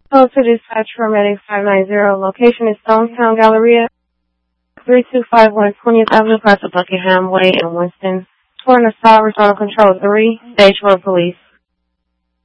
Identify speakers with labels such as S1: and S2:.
S1: Code to dispatch for Medic 590. Location is Stonetown Galleria, 3251 20th Avenue, across the Buckingham Way in Winston. For an assault, result control 3, stage 4 police.